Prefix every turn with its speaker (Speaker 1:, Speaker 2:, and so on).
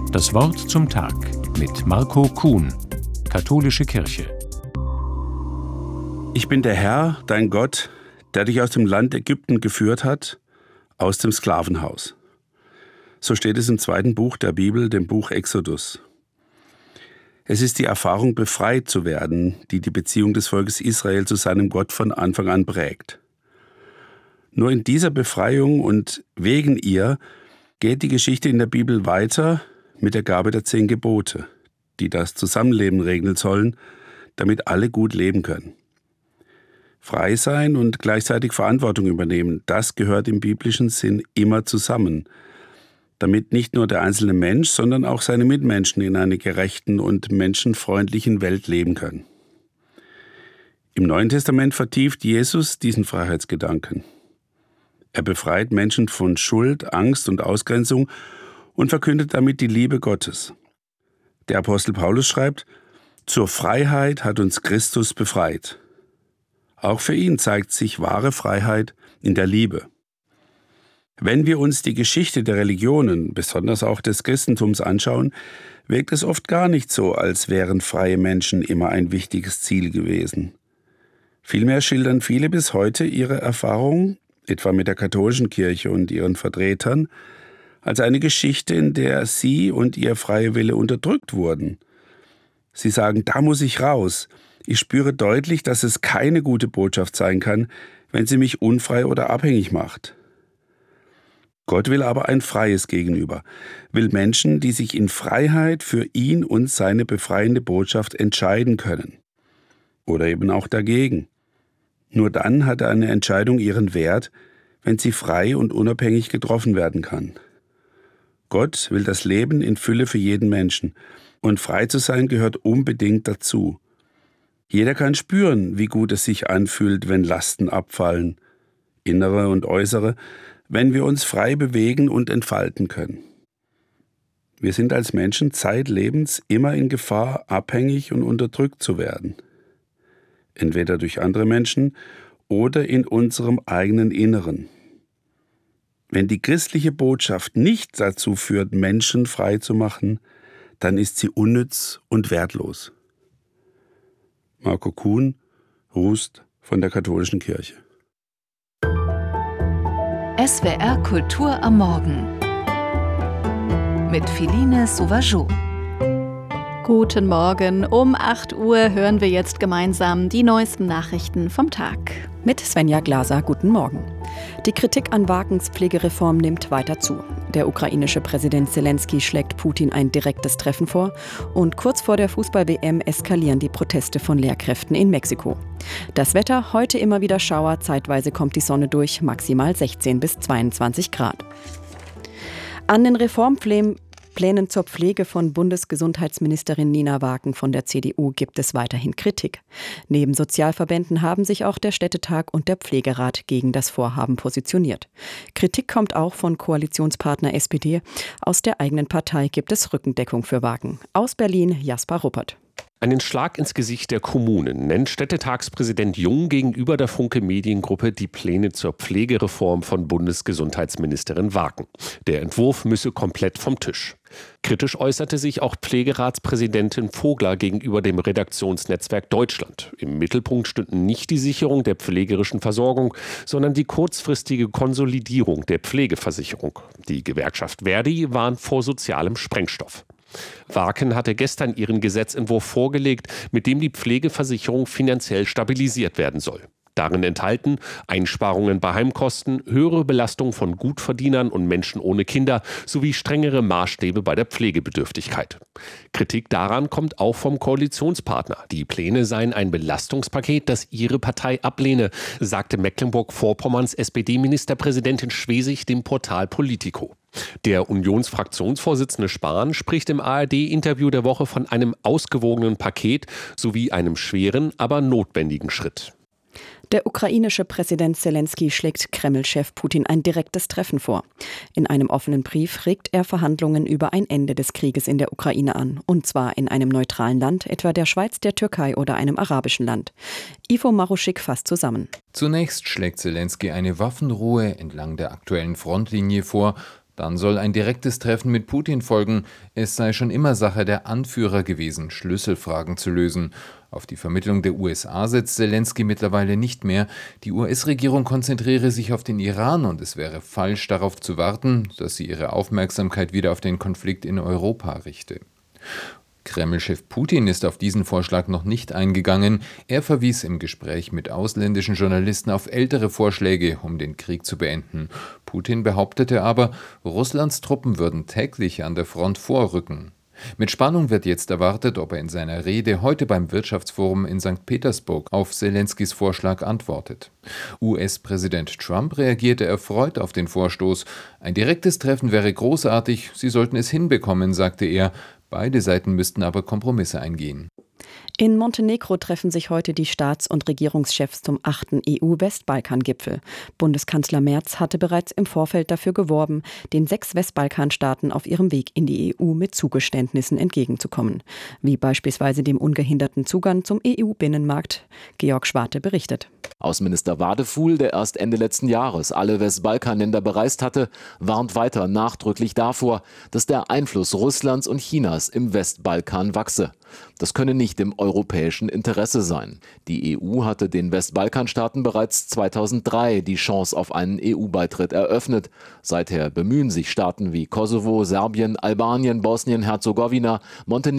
Speaker 1: Das Wort zum Tag mit Marco Kuhn, Katholische Kirche.
Speaker 2: Ich bin der Herr, dein Gott, der dich aus dem Land Ägypten geführt hat, aus dem Sklavenhaus. So steht es im 2. Buch der Bibel, dem Buch Exodus. Es ist die Erfahrung, befreit zu werden, die die Beziehung des Volkes Israel zu seinem Gott von Anfang an prägt. Nur in dieser Befreiung und wegen ihr geht die Geschichte in der Bibel weiter mit der Gabe der 10 Gebote, die das Zusammenleben regeln sollen, damit alle gut leben können. Frei sein und gleichzeitig Verantwortung übernehmen, das gehört im biblischen Sinn immer zusammen, damit nicht nur der einzelne Mensch, sondern auch seine Mitmenschen in einer gerechten und menschenfreundlichen Welt leben können. Im Neuen Testament vertieft Jesus diesen Freiheitsgedanken. Er befreit Menschen von Schuld, Angst und Ausgrenzung und verkündet damit die Liebe Gottes. Der Apostel Paulus schreibt: Zur Freiheit hat uns Christus befreit. Auch für ihn zeigt sich wahre Freiheit in der Liebe. Wenn wir uns die Geschichte der Religionen, besonders auch des Christentums, anschauen, wirkt es oft gar nicht so, als wären freie Menschen immer ein wichtiges Ziel gewesen. Vielmehr schildern viele bis heute ihre Erfahrungen, etwa mit der katholischen Kirche und ihren Vertretern, als eine Geschichte, in der sie und ihr freier Wille unterdrückt wurden. Sie sagen, da muss ich raus. Ich spüre deutlich, dass es keine gute Botschaft sein kann, wenn sie mich unfrei oder abhängig macht. Gott will aber ein freies Gegenüber, will Menschen, die sich in Freiheit für ihn und seine befreiende Botschaft entscheiden können. Oder eben auch dagegen. Nur dann hat eine Entscheidung ihren Wert, wenn sie frei und unabhängig getroffen werden kann. Gott will das Leben in Fülle für jeden Menschen, und frei zu sein gehört unbedingt dazu. Jeder kann spüren, wie gut es sich anfühlt, wenn Lasten abfallen, innere und äußere, wenn wir uns frei bewegen und entfalten können. Wir sind als Menschen zeitlebens immer in Gefahr, abhängig und unterdrückt zu werden. Entweder durch andere Menschen oder in unserem eigenen Inneren. Wenn die christliche Botschaft nicht dazu führt, Menschen frei zu machen, dann ist sie unnütz und wertlos. Marco Kuhn, Rust von der Katholischen Kirche.
Speaker 3: SWR Kultur am Morgen mit Philine Sauvageau.
Speaker 4: Guten Morgen, um 8 Uhr hören wir jetzt gemeinsam die neuesten Nachrichten vom Tag.
Speaker 5: Mit Svenja Glaser, guten Morgen. Die Kritik an Wakens Pflegereform nimmt weiter zu. Der ukrainische Präsident Zelensky schlägt Putin ein direktes Treffen vor und kurz vor der Fußball-WM eskalieren die Proteste von Lehrkräften in Mexiko. Das Wetter, heute immer wieder Schauer, zeitweise kommt die Sonne durch, maximal 16 bis 22 Grad. An den Reformplänen zur Pflege von Bundesgesundheitsministerin Nina Waken von der CDU gibt es weiterhin Kritik. Neben Sozialverbänden haben sich auch der Städtetag und der Pflegerat gegen das Vorhaben positioniert. Kritik kommt auch von Koalitionspartner SPD. Aus der eigenen Partei gibt es Rückendeckung für Waken. Aus Berlin Jasper Ruppert.
Speaker 6: Einen Schlag ins Gesicht der Kommunen nennt Städtetagspräsident Jung gegenüber der Funke Mediengruppe die Pläne zur Pflegereform von Bundesgesundheitsministerin Waken. Der Entwurf müsse komplett vom Tisch. Kritisch äußerte sich auch Pflegeratspräsidentin Vogler gegenüber dem Redaktionsnetzwerk Deutschland. Im Mittelpunkt stünden nicht die Sicherung der pflegerischen Versorgung, sondern die kurzfristige Konsolidierung der Pflegeversicherung. Die Gewerkschaft Verdi warnt vor sozialem Sprengstoff. Waken hatte gestern ihren Gesetzentwurf vorgelegt, mit dem die Pflegeversicherung finanziell stabilisiert werden soll. Darin enthalten Einsparungen bei Heimkosten, höhere Belastung von Gutverdienern und Menschen ohne Kinder sowie strengere Maßstäbe bei der Pflegebedürftigkeit. Kritik daran kommt auch vom Koalitionspartner. Die Pläne seien ein Belastungspaket, das ihre Partei ablehne, sagte Mecklenburg-Vorpommerns SPD-Ministerpräsidentin Schwesig dem Portal Politico. Der Unionsfraktionsvorsitzende Spahn spricht im ARD-Interview der Woche von einem ausgewogenen Paket sowie einem schweren, aber notwendigen Schritt.
Speaker 5: Der ukrainische Präsident Zelensky schlägt Kreml-Chef Putin ein direktes Treffen vor. In einem offenen Brief regt er Verhandlungen über ein Ende des Krieges in der Ukraine an. Und zwar in einem neutralen Land, etwa der Schweiz, der Türkei oder einem arabischen Land. Ivo Maruschik fasst zusammen.
Speaker 7: Zunächst schlägt Zelensky eine Waffenruhe entlang der aktuellen Frontlinie vor. Dann soll ein direktes Treffen mit Putin folgen. Es sei schon immer Sache der Anführer gewesen, Schlüsselfragen zu lösen. Auf die Vermittlung der USA setzt Selenskyj mittlerweile nicht mehr. Die US-Regierung konzentriere sich auf den Iran und es wäre falsch, darauf zu warten, dass sie ihre Aufmerksamkeit wieder auf den Konflikt in Europa richte. Kreml-Chef Putin ist auf diesen Vorschlag noch nicht eingegangen. Er verwies im Gespräch mit ausländischen Journalisten auf ältere Vorschläge, um den Krieg zu beenden. Putin behauptete aber, Russlands Truppen würden täglich an der Front vorrücken. Mit Spannung wird jetzt erwartet, ob er in seiner Rede heute beim Wirtschaftsforum in St. Petersburg auf Selenskys Vorschlag antwortet. US-Präsident Trump reagierte erfreut auf den Vorstoß. Ein direktes Treffen wäre großartig, sie sollten es hinbekommen, sagte er. Beide Seiten müssten aber Kompromisse eingehen.
Speaker 5: In Montenegro treffen sich heute die Staats- und Regierungschefs zum 8. EU-Westbalkan-Gipfel. Bundeskanzler Merz hatte bereits im Vorfeld dafür geworben, den 6 Westbalkanstaaten auf ihrem Weg in die EU mit Zugeständnissen entgegenzukommen. Wie beispielsweise dem ungehinderten Zugang zum EU-Binnenmarkt. Georg Schwarte berichtet.
Speaker 8: Außenminister Wadefuhl, der erst Ende letzten Jahres alle Westbalkanländer bereist hatte, warnt weiter nachdrücklich davor, dass der Einfluss Russlands und Chinas im Westbalkan wachse. Das könne nicht im europäischen Interesse sein. Die EU hatte den Westbalkanstaaten bereits 2003 die Chance auf einen EU-Beitritt eröffnet. Seither bemühen sich Staaten wie Kosovo, Serbien, Albanien, Bosnien-Herzegowina, Montenegro